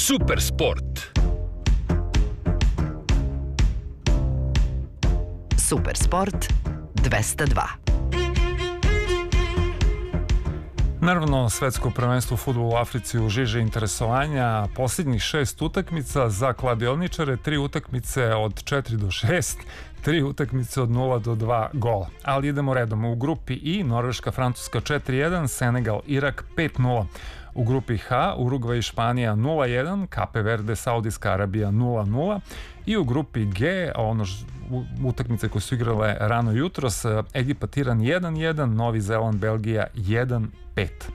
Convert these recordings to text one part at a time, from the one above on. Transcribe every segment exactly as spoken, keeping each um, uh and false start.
Super sport. Super sport dvesta dva. Naravno, svetsko prvenstvo u fudbalu u Africi u žiži interesovanja. Posljednjih šest utakmica za kladioničare, tri utakmice od četiri do šest, tri utakmice od nula do dva gola. Ali idemo redom. U grupi I, Norveška, Francuska četiri jedan, Senegal, Irak pet nula. U grupi H, Urugvaj i Španija nula jedan, Kape Verde, Saudijska Arabija nula nula. I u grupi G, ono utakmice koje su igrale rano jutros, Egipat, Iran jedan jedan, Novi Zeland, Belgija jedan pet.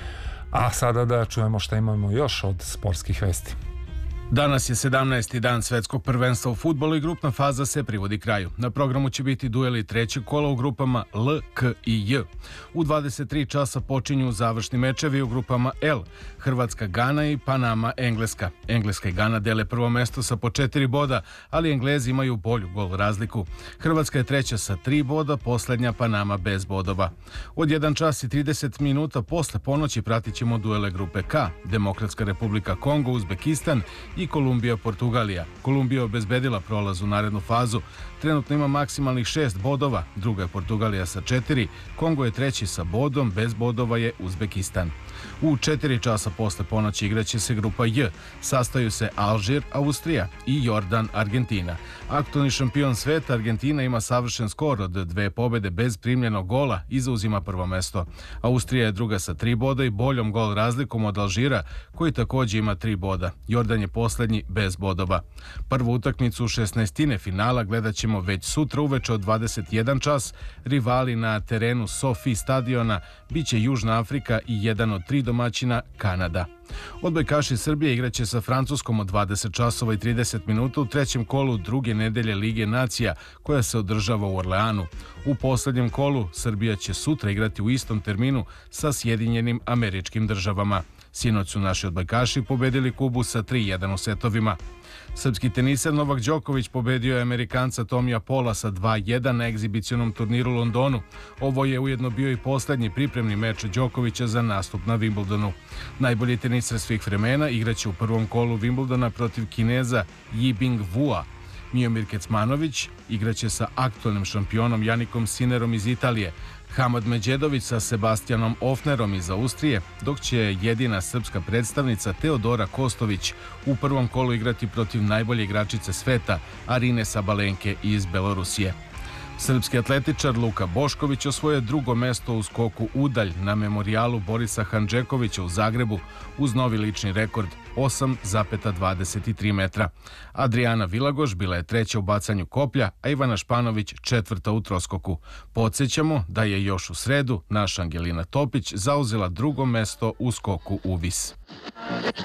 A sada da čujemo šta imamo još od sportskih vesti. Danas je sedamnaesti dan svetskog prvenstva u fudbalu i grupna faza se privodi kraju. Na programu će biti dueli trećeg kola u grupama L, K i J. U dvadeset tri časa počinju završni mečevi u grupama L. Hrvatska, Gana i Panama, Engleska. Engleska i Gana dele prvo mesto sa po četiri boda, ali Englezi imaju bolju gol razliku. Hrvatska je treća sa tri boda, poslednja Panama bez bodova. Od jedan čas i trideset minuta posle ponoći pratit ćemo duele grupe K. Demokratska Republika Kongo, Uzbekistan i Kolumbija, Portugalija. Kolumbija obezbedila prolaz u narednu fazu. Trenutno ima maksimalnih šest bodova, druga je Portugalija sa četiri, Kongo je treći sa bodom, bez bodova je Uzbekistan. U četiri časa posle ponoći igraće se grupa J. Sastaju se Alžir, Austrija i Jordan, Argentina. Aktualni šampion sveta Argentina ima savršen skor od dve pobede bez primljenog gola i zauzima prvo mesto. Austrija je druga sa tri boda i boljom gol razlikom od Alžira, koji također ima tri boda. Jordan je poslednji bez bodova. Prvu utakmicu u šesnaestine finala gledat ćemo već sutra uveče od dvadeset jedan čas. Rivali na terenu Sofi stadiona biće Južna Afrika i jedan od tri domaćina Kanada. Odbojkaši Srbije igraće sa Francuskom od dvadeset časova i trideset minuta u trećem kolu druge nedelje Lige nacija koja se održava u Orleanu. U poslednjem kolu Srbija će sutra igrati u istom terminu sa Sjedinjenim Američkim Državama. Sinoć su naši odbojkaši pobedili Kubu sa tri jedan u setovima. Srpski teniser Novak Đoković pobedio je Amerikanca Tomija Pola sa dva jedan na egzibicionom turniru u Londonu. Ovo je ujedno bio i poslednji pripremni meč Đokovića za nastup na Wimbledonu. Najbolji teniser svih vremena igraće u prvom kolu Wimbledona protiv Kineza Yibing Wua. Miomir Kecmanović igraće sa aktualnim šampionom Janikom Sinerom iz Italije. Hamad Međedović sa Sebastianom Ofnerom iz Austrije, dok će jedina srpska predstavnica Teodora Kostović u prvom kolu igrati protiv najbolje igračice sveta Arine Sabalenke iz Belorusije. Srpski atletičar Luka Bošković osvojio drugo mesto u skoku udalj na memorijalu Borisa Handžekovića u Zagrebu uz novi lični rekord osam zarez dvadeset tri metra. Adriana Vilagoš bila je treća u bacanju koplja, a Ivana Španović četvrta u troskoku. Podsjećamo da je još u sredu naša Angelina Topić zauzela drugo mesto u skoku u vis.